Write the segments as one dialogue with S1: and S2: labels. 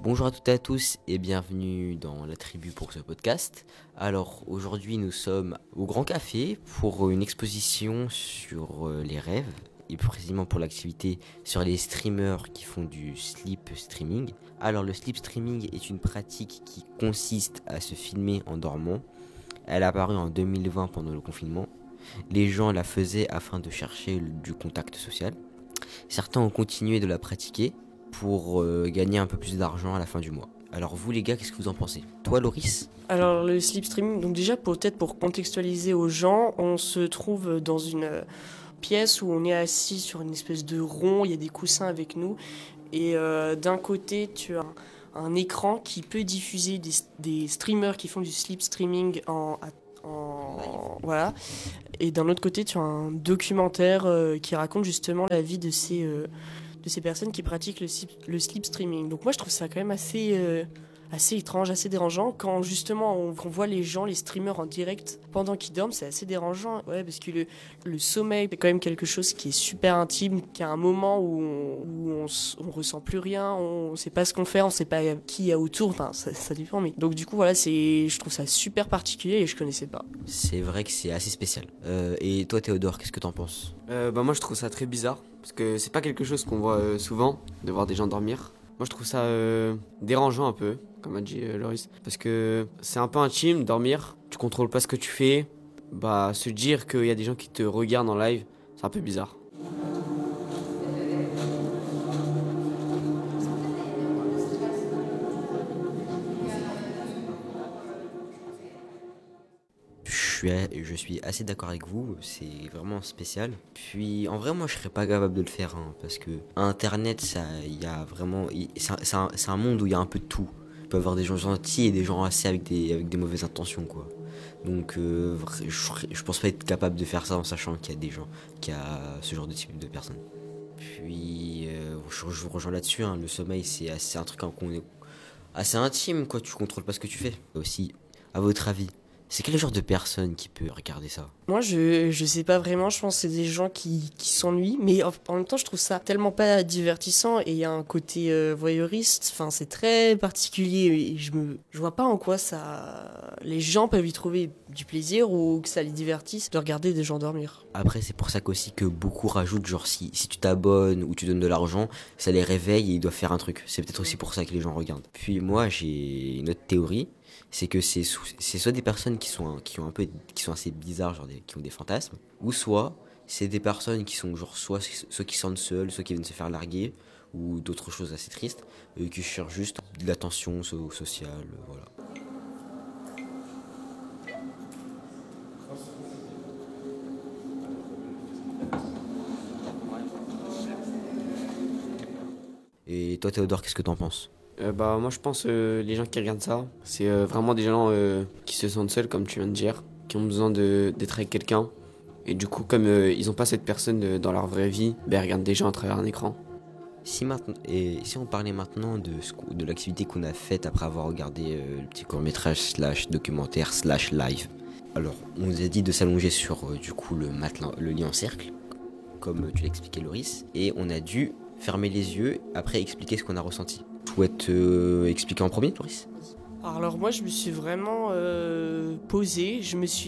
S1: Bonjour à toutes et à tous et bienvenue dans la tribu pour ce podcast. Alors aujourd'hui nous sommes au Grand Café pour une exposition sur les rêves et plus précisément pour l'activité sur les streamers qui font du sleep streaming. Alors le sleep streaming est une pratique qui consiste à se filmer en dormant. Elle est apparue en 2020 pendant le confinement. Les gens la faisaient afin de chercher du contact social. Certains ont continué de la pratiquer pour gagner un peu plus d'argent à la fin du mois. Alors vous les gars, qu'est-ce que vous en pensez? Toi Loris?
S2: Alors le sleep streaming, donc déjà peut-être pour contextualiser aux gens, on se trouve dans une pièce où on est assis sur une espèce de rond, il y a des coussins avec nous et d'un côté tu as un écran qui peut diffuser des streamers qui font du sleep streaming voilà, et d'un autre côté tu as un documentaire qui raconte justement la vie de ces personnes qui pratiquent le sleep streaming. Donc moi je trouve ça quand même assez étrange, assez dérangeant. Quand justement on voit les gens, les streamers en direct pendant qu'ils dorment, c'est assez dérangeant. Ouais, parce que le sommeil c'est quand même quelque chose qui est super intime, qui a un moment on ressent plus rien, on sait pas ce qu'on fait, on sait pas qui il y a autour, enfin ça dépend. Mais donc du coup voilà, je trouve ça super particulier et je connaissais pas.
S1: C'est vrai que c'est assez spécial. Et toi Théodore, qu'est-ce que t'en penses?
S3: Moi je trouve ça très bizarre parce que c'est pas quelque chose qu'on voit souvent de voir des gens dormir. Moi je trouve ça dérangeant un peu, comme a dit Loris, parce que c'est un peu intime dormir, tu contrôles pas ce que tu fais, bah se dire qu'il y a des gens qui te regardent en live, c'est un peu bizarre.
S1: Je suis assez d'accord avec vous, c'est vraiment spécial. Puis en vrai moi je serais pas capable de le faire parce que Internet ça, il y a vraiment, c'est un monde où il y a un peu de tout. Il peut y avoir des gens gentils et des gens assez avec des mauvaises intentions quoi. Donc je pense pas être capable de faire ça en sachant qu'il y a des gens, qu'il y a ce genre de type de personnes. Puis je vous rejoins là-dessus, le sommeil c'est un truc qu'on est assez intime quoi, tu contrôles pas ce que tu fais. Aussi, à votre avis, c'est quel genre de personne qui peut regarder ça?
S2: Moi, je sais pas vraiment, je pense que c'est des gens qui s'ennuient, mais en même temps, je trouve ça tellement pas divertissant et il y a un côté voyeuriste, enfin, c'est très particulier et je vois pas en quoi les gens peuvent y trouver du plaisir ou que ça les divertisse de regarder des gens dormir.
S1: Après, c'est pour ça qu'aussi que beaucoup rajoutent, genre si tu t'abonnes ou tu donnes de l'argent, ça les réveille et ils doivent faire un truc. C'est peut-être aussi pour ça que les gens regardent. Puis moi, j'ai une autre théorie, c'est que c'est soit des personnes qui sont assez bizarres, genre qui ont des fantasmes, ou soit c'est des personnes qui sont genre soit qui se sentent seules, soit qui viennent se faire larguer, ou d'autres choses assez tristes, qui cherchent juste de l'attention sociale, voilà. Et toi Théodore, qu'est-ce que t'en penses?
S3: Moi je pense les gens qui regardent ça, c'est vraiment des gens qui se sentent seuls comme tu viens de dire, qui ont besoin d'être avec quelqu'un. Et du coup comme ils ont pas cette personne dans leur vraie vie, ils regardent des gens à travers un écran.
S1: Si on parlait maintenant de l'activité qu'on a faite après avoir regardé le petit court-métrage slash documentaire slash live. Alors, on nous a dit de s'allonger sur du coup le matelas, le lit en cercle, comme tu l'expliquais Loris, et on a dû fermer les yeux, après expliquer ce qu'on a ressenti. Tu souhaites expliquer en premier, Loris?
S2: Alors moi, je me suis vraiment posée,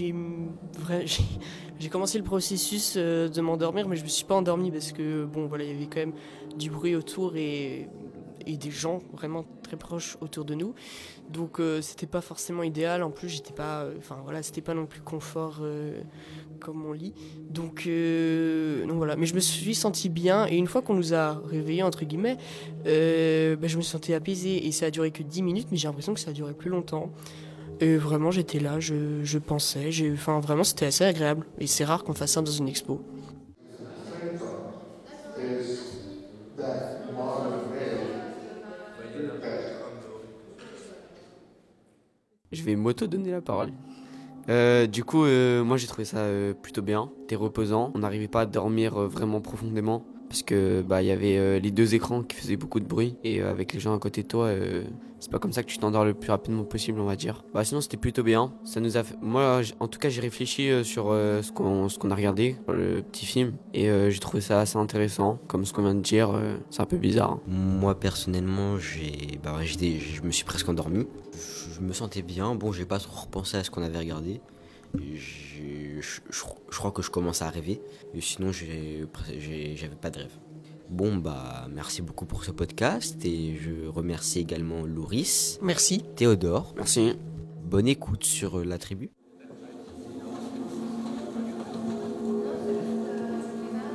S2: j'ai commencé le processus de m'endormir, mais je me suis pas endormie parce que bon voilà, il y avait quand même du bruit autour et des gens vraiment très proches autour de nous. Donc c'était pas forcément idéal. En plus, j'étais pas, enfin voilà, c'était pas non plus confort comme mon lit. Donc voilà, mais je me suis sentie bien et une fois qu'on nous a réveillés entre guillemets, je me sentais apaisée et ça a duré que 10 minutes, mais j'ai l'impression que ça a duré plus longtemps. Et vraiment, j'étais là, je pensais, enfin vraiment, c'était assez agréable. Et c'est rare qu'on fasse ça dans une expo.
S3: Je vais m'auto-donner la parole. Moi j'ai trouvé ça plutôt bien, c'était reposant, on n'arrivait pas à dormir vraiment profondément, parce que bah il y avait les deux écrans qui faisaient beaucoup de bruit et avec les gens à côté de toi, c'est pas comme ça que tu t'endors le plus rapidement possible, on va dire. Bah sinon c'était plutôt bien. Ça nous a fait... Moi en tout cas j'ai réfléchi sur ce qu'on a regardé, le petit film, et j'ai trouvé ça assez intéressant. Comme ce qu'on vient de dire, c'est un peu bizarre, hein.
S1: Moi personnellement, je me suis presque endormi. Je me sentais bien. Bon, j'ai pas trop repensé à ce qu'on avait regardé. Je crois que je commence à rêver. Et sinon, j'avais pas de rêve. Bon, bah, merci beaucoup pour ce podcast. Et je remercie également Loris,
S2: Merci.
S1: Théodore.
S3: Merci.
S1: Bonne écoute sur la tribu.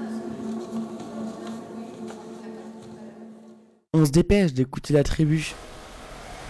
S4: On se dépêche d'écouter la tribu.